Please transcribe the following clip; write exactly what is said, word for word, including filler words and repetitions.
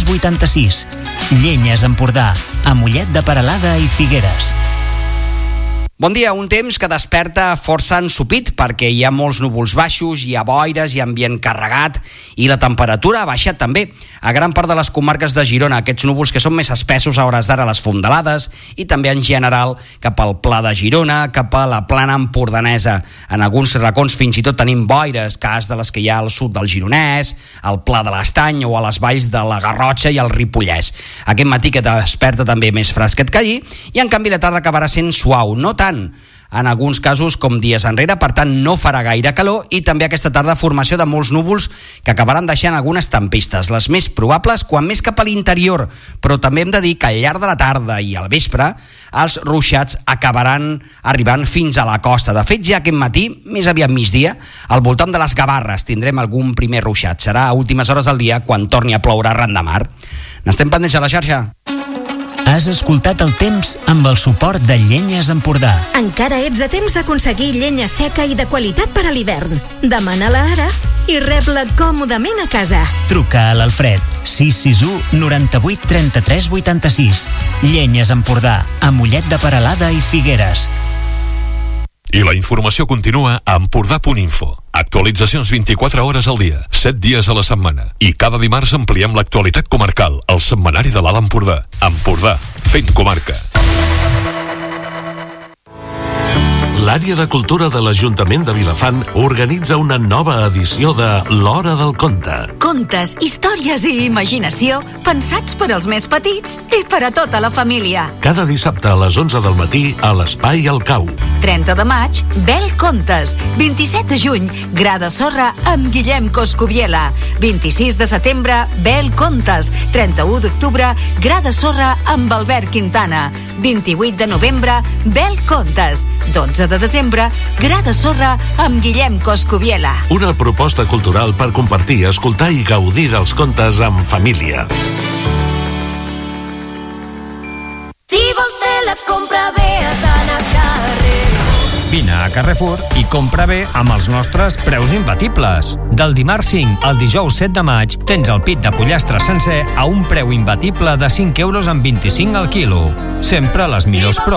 vuitanta-sis. Llenyes Empordà, a Mollet de Peralada i Figueres. Bon dia, un temps que desperta força ensopit perquè hi ha molts núvols baixos, hi ha boires, hi ha ambient carregat i la temperatura ha baixat també a gran part de les comarques de Girona. Aquests núvols que són més espessos a hores d'ara a les fondalades i també en general cap al Pla de Girona, cap a la plana empordanesa. En alguns racons fins i tot tenim boires, cas de les que hi ha al sud del Gironès, al Pla de l'Estany o a les valls de la Garrotxa i el Ripollès. Aquest matí que desperta també més fresquet que ahir i en canvi la tarda acabarà sent suau, no tant en alguns casos com dies enrere, per tant no farà gaire calor i també aquesta tarda formació de molts núvols que acabaran deixant algunes tempistes, les més probables quan més cap a l'interior, però també hem de dir que al llarg de la tarda i al vespre els ruixats acabaran arribant fins a la costa. De fet, ja aquest matí, més aviat migdia, al voltant de les Gavarres tindrem algun primer ruixat. Serà a últimes hores del dia quan torni a ploure arran de mar. N'estem pendents a la xarxa. Has escoltat el temps amb el suport de Llenyes Empordà. Encara ets a temps d'aconseguir llenya seca i de qualitat per a l'hivern. Demana-la ara i rep-la còmodament a casa. Truca a l'Alfred, sis sis u, noranta-vuit, trenta-tres, vuitanta-sis. Llenyes Empordà, a Mollet de Peralada i Figueres. I la informació continua a Empordà punt info. Actualitzacions vint-i-quatre hores al dia, set dies a la setmana. I cada dimarts ampliem l'actualitat comarcal, al setmanari de l'Alt Empordà. Empordà, fent comarca. L'àrea de cultura de l'Ajuntament de Vilafant organitza una nova edició de l'Hora del Conte. Contes, històries i imaginació pensats per als més petits i per a tota la família. Cada dissabte a les onze del matí a l'Espai El Cau. trenta de maig, Bel Contes. vint-i-set de juny, Gra de Sorra amb Guillem Coscubiela. vint-i-sis de setembre, Bel Contes. trenta-u d'octubre, Gra de Sorra amb Albert Quintana. vint-i-vuit de novembre, Bel Contes. dotze de desembre, Gra de Sorra amb Guillem Coscubiela. Una proposta cultural per compartir, escoltar i gaudir dels contes en família. Si vols fer la compra bé has d'anar a carrer. Vine a Carrefour i compra bé amb els nostres preus imbatibles. Del dimarts cinc al dijous set de maig tens el pit de pollastre sencer a un preu imbatible de cinc euros amb vint-i-cinc al quilo. Sempre les millors promos.